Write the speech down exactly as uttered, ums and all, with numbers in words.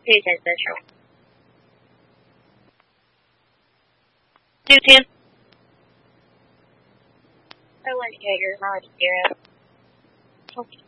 Who's in Central? Two ten. Oh, indicator, not zero. Okay.